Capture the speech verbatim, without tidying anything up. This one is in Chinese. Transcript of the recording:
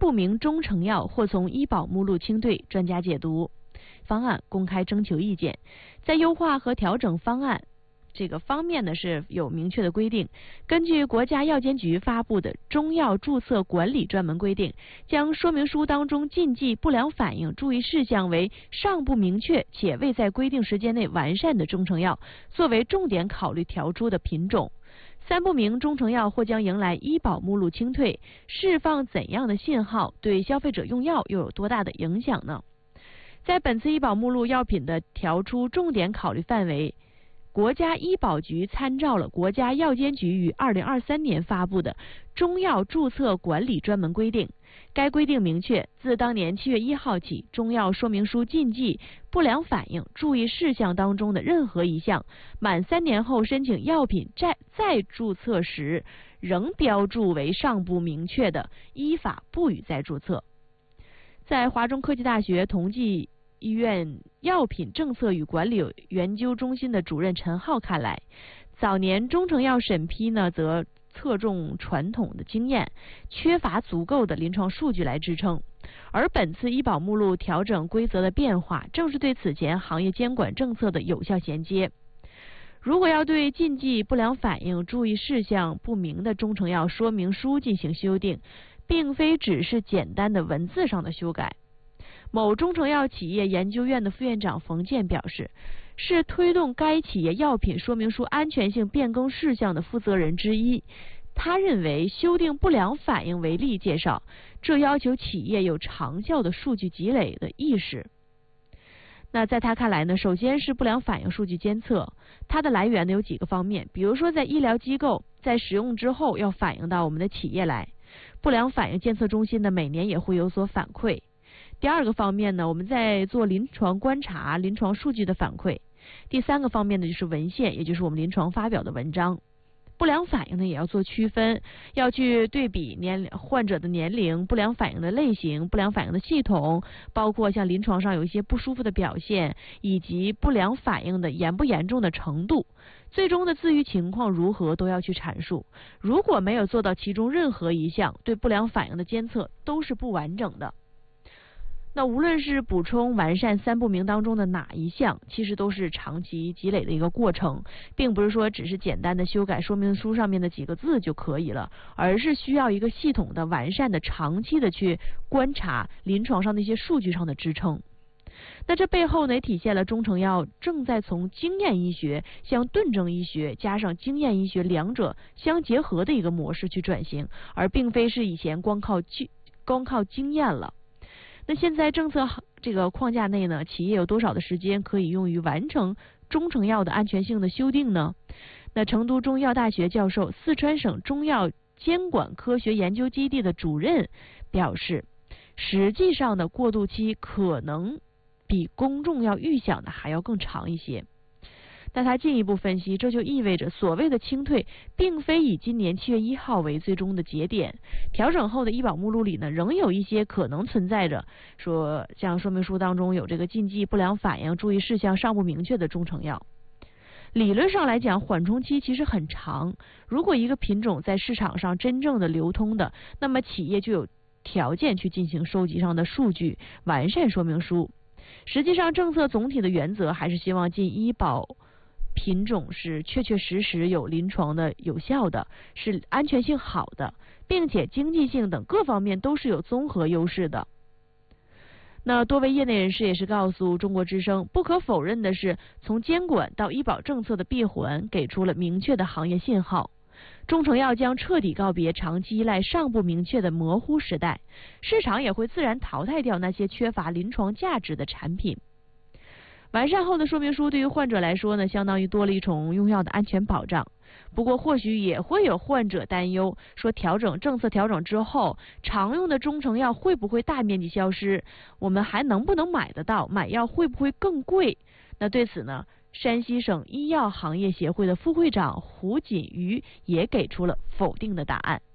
不明中成药或从医保目录清退，专家解读。方案公开征求意见，在优化和调整方案这个方面呢是有明确的规定。根据国家药监局发布的《中药注册管理专门规定》，将说明书当中禁忌、不良反应、注意事项为尚不明确且未在规定时间内完善的中成药作为重点考虑调出的品种。三不明中成药或将迎来医保目录清退，释放怎样的信号？对消费者用药又有多大的影响呢？在本次医保目录药品的调出重点考虑范围，国家医保局参照了国家药监局于二零二三年发布的《中药注册管理专门规定》。该规定明确，自当年七月一号起，中药说明书禁忌、不良反应、注意事项当中的任何一项，满三年后申请药品再再注册时，仍标注为尚不明确的，依法不予再注册。在华中科技大学同济医院药品政策与管理研究中心的主任陈浩看来，早年中成药审批呢，则侧重传统的经验，缺乏足够的临床数据来支撑。而本次医保目录调整规则的变化，正是对此前行业监管政策的有效衔接。如果要对禁忌、不良反应、注意事项不明的中成药说明书进行修订，并非只是简单的文字上的修改。某中成药企业研究院的副院长冯健表示，是推动该企业药品说明书安全性变更事项的负责人之一。他认为，修订不良反应为例介绍，这要求企业有长效的数据积累的意识。那在他看来呢，首先是不良反应数据监测，它的来源呢有几个方面，比如说在医疗机构在使用之后要反映到我们的企业来，不良反应监测中心呢每年也会有所反馈。第二个方面呢，我们在做临床观察、临床数据的反馈。第三个方面呢，就是文献，也就是我们临床发表的文章。不良反应呢也要做区分，要去对比年患者的年龄、不良反应的类型、不良反应的系统，包括像临床上有一些不舒服的表现，以及不良反应的严不严重的程度，最终的自愈情况如何都要去阐述。如果没有做到其中任何一项，对不良反应的监测都是不完整的。那无论是补充完善三不明当中的哪一项，其实都是长期积累的一个过程，并不是说只是简单的修改说明书上面的几个字就可以了，而是需要一个系统的、完善的、长期的去观察临床上的一些数据上的支撑。那这背后呢，也体现了中成药正在从经验医学向顿证医学加上经验医学两者相结合的一个模式去转型，而并非是以前光靠光靠经验了。那现在政策这个框架内呢，企业有多少的时间可以用于完成中成药的安全性的修订呢？那成都中医药大学教授、四川省中药监管科学研究基地的主任表示，实际上的过渡期可能比公众要预想的还要更长一些。但他进一步分析，这就意味着所谓的清退并非以今年七月一号为最终的节点，调整后的医保目录里呢，仍有一些可能存在着说像说明书当中有这个禁忌、不良反应、注意事项尚不明确的中成药。理论上来讲，缓冲期其实很长，如果一个品种在市场上真正的流通的，那么企业就有条件去进行收集上的数据，完善说明书。实际上政策总体的原则还是希望进医保品种是确确实实有临床的有效的，是安全性好的，并且经济性等各方面都是有综合优势的。那多位业内人士也是告诉中国之声，不可否认的是，从监管到医保政策的闭环给出了明确的行业信号。中成药将彻底告别长期依赖尚不明确的模糊时代，市场也会自然淘汰掉那些缺乏临床价值的产品。完善后的说明书对于患者来说呢，相当于多了一重用药的安全保障。不过或许也会有患者担忧，说调整政策调整之后，常用的中成药会不会大面积消失？我们还能不能买得到？买药会不会更贵？那对此呢，山西省医药行业协会的副会长胡锦瑜也给出了否定的答案。